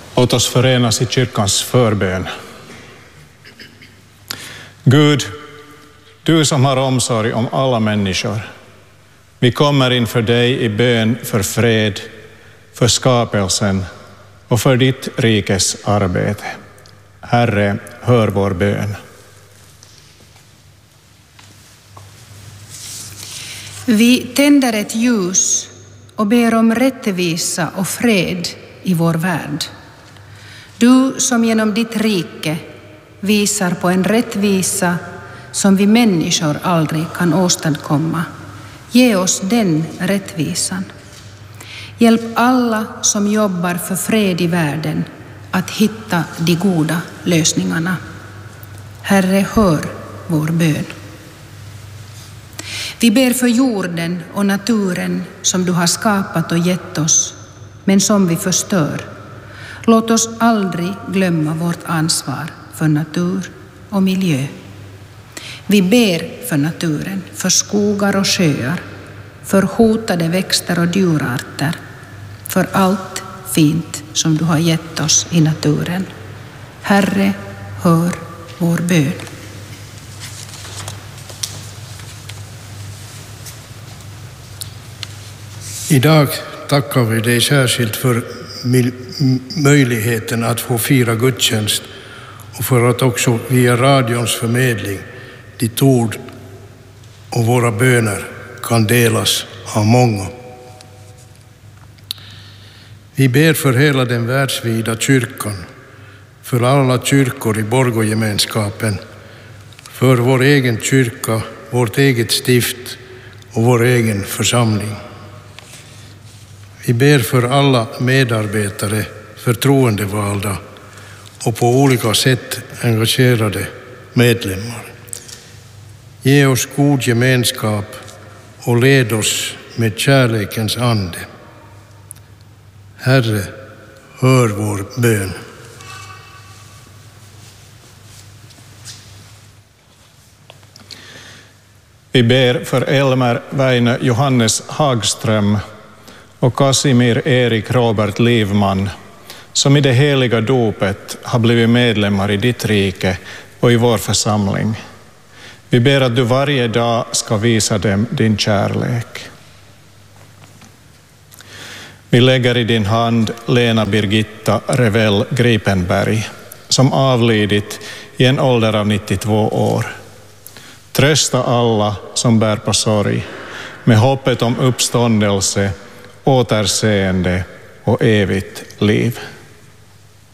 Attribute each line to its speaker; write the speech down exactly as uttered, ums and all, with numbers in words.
Speaker 1: Låt oss förenas i kyrkans förbön. Gud, du som har omsorg om alla människor, vi kommer inför dig i bön för fred, för skapelsen och för ditt rikes arbete. Herre, hör vår bön.
Speaker 2: Vi tänder ett ljus och ber om rättvisa och fred i vår värld. Du som genom ditt rike visar på en rättvisa som vi människor aldrig kan åstadkomma. Ge oss den rättvisan. Hjälp alla som jobbar för fred i världen att hitta de goda lösningarna. Herre, hör vår bön. Vi ber för jorden och naturen som du har skapat och gett oss, men som vi förstör. Låt oss aldrig glömma vårt ansvar för natur och miljö. Vi ber för naturen, för skogar och sjöar, för hotade växter och djurarter, för allt fint som du har gett oss i naturen. Herre, hör vår bön.
Speaker 3: Idag tackar vi dig särskilt för möjligheten att få fira gudstjänst och för att också via radions förmedling ditt ord och våra böner kan delas av många. Vi ber för hela den världsvida kyrkan, för alla kyrkor i Borgå-gemenskapen, för vår egen kyrka, vårt eget stift och vår egen församling. Vi ber för alla medarbetare, förtroendevalda och på olika sätt engagerade medlemmar. Ge oss god gemenskap och led oss med kärlekens ande. Herre, hör vår bön.
Speaker 1: Vi ber för Elmer Väinö Johannes Hagström och Casimir Erik Robert Livman, som i det heliga dopet har blivit medlemmar i ditt rike och i vår församling. Vi ber att du varje dag ska visa dem din kärlek. Vi lägger i din hand Lena Birgitta Revell Gripenberg, som avlidit i en ålder av nittiotvå år. Trösta alla som bär på sorg med hoppet om uppståndelse, återseende och evigt liv.